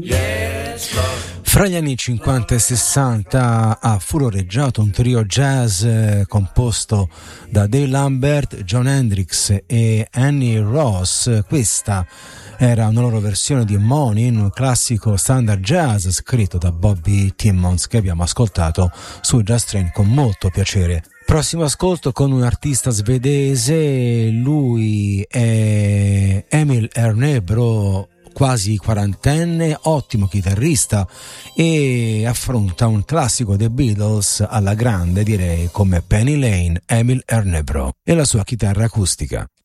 Fra gli anni 50 e 60 ha furoreggiato un trio jazz composto da Dave Lambert, John Hendricks e Annie Ross. Questa era una loro versione di Money, un classico standard jazz scritto da Bobby Timmons, che abbiamo ascoltato su Jazz Train con molto piacere. Prossimo ascolto con un artista svedese, lui è Emil Ernebro, quasi quarantenne, ottimo chitarrista, e affronta un classico dei Beatles alla grande, direi, come Penny Lane. Emil Ernebro e la sua chitarra acustica.